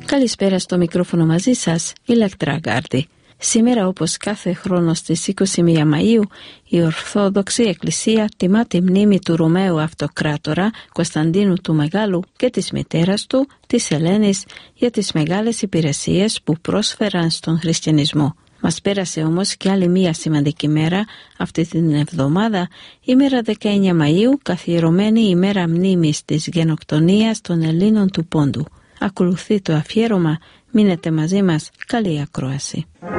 Καλησπέρα, στο μικρόφωνο μαζί σας, Ηλεκτρά Γκάρντι. Σήμερα, όπως κάθε χρόνο στις 21 Μαΐου, η Ορθόδοξη Εκκλησία τιμά τη μνήμη του Ρωμαίου Αυτοκράτορα Κωνσταντίνου του Μεγάλου και της μητέρας του, της Ελένης, για τις μεγάλες υπηρεσίες που πρόσφεραν στον χριστιανισμό. Μας πέρασε όμως και άλλη μία σημαντική μέρα αυτή την εβδομάδα, ημέρα 19 Μαΐου, καθιερωμένη ημέρα μνήμης της γενοκτονίας των Ελλήνων του Πόντου. Ακολουθεί το αφιέρωμα, μείνετε μαζί μας, καλή ακρόαση.